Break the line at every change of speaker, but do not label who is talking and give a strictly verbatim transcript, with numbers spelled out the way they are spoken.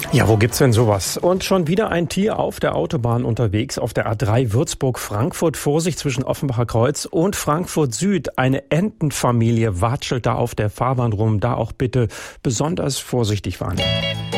Ja, wo gibt's denn sowas? Und schon wieder ein Tier auf der Autobahn unterwegs, auf der A drei Würzburg-Frankfurt. Vorsicht zwischen Offenbacher Kreuz und Frankfurt Süd. Eine Entenfamilie watschelt da auf der Fahrbahn rum. Da auch bitte besonders vorsichtig fahren.